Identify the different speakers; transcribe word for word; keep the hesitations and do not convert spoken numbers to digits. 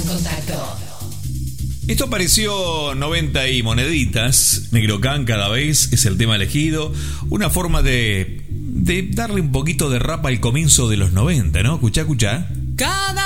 Speaker 1: contacto.
Speaker 2: Esto apareció noventa y moneditas. Negro Can cada vez es el tema elegido. Una forma de, de darle un poquito de rap al comienzo de los noventa, ¿no? Escuchá, escuchá.
Speaker 1: Cada